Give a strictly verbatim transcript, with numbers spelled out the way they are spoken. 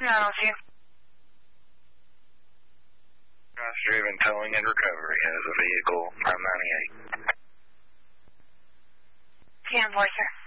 nine oh two. Driven towing and recovery has a vehicle, nine ninety-eight. ten four, sir.